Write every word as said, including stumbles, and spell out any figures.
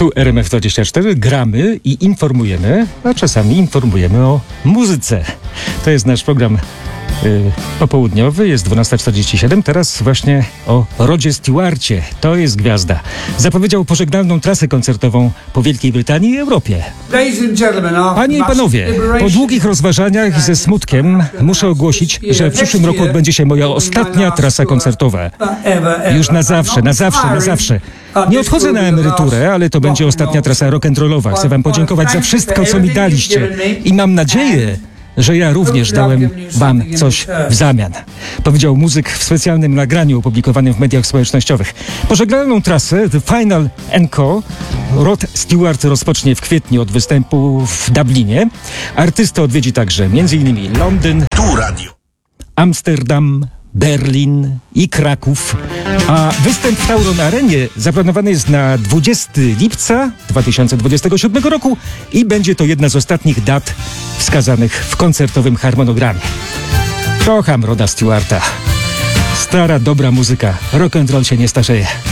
Tu R M F dwadzieścia cztery, gramy i informujemy, a czasami informujemy o muzyce. To jest nasz program y, popołudniowy, jest dwunasta czterdzieści siedem. Teraz właśnie o Rodzie Stewarcie. To jest gwiazda. Zapowiedział pożegnalną trasę koncertową po Wielkiej Brytanii i Europie. Panie i panowie, po długich rozważaniach i ze smutkiem muszę ogłosić, że w przyszłym roku odbędzie się moja ostatnia trasa koncertowa. Już na zawsze, na zawsze, na zawsze. Nie odchodzę na emeryturę, ale to będzie ostatnia trasa rock'n'rollowa. Chcę wam podziękować za wszystko, co mi daliście. I mam nadzieję, że ja również dałem wam coś w zamian. Powiedział muzyk w specjalnym nagraniu opublikowanym w mediach społecznościowych. Pożegnalną trasę The Final Encore Rod Stewart rozpocznie w kwietniu od występu w Dublinie. Artysta odwiedzi także m.in. Londyn, Tu radio. Amsterdam, Berlin i Kraków. A występ w Tauron Arenie zaplanowany jest na dwudziestego lipca dwa tysiące dwudziestego siódmego roku i będzie to jedna z ostatnich dat wskazanych w koncertowym harmonogramie. Kocham Roda Stewarta. Stara, dobra muzyka. Rock and roll się nie starzeje.